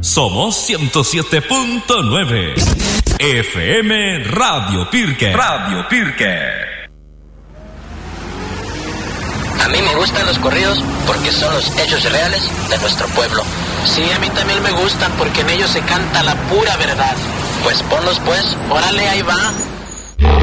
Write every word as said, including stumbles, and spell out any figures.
Somos ciento siete punto nueve. F M Radio Pirque. Radio Pirque. A mí me gustan los corridos porque son los hechos reales de nuestro pueblo. Sí, a mí también me gustan porque en ellos se canta la pura verdad. Pues ponlos pues, órale, ahí va.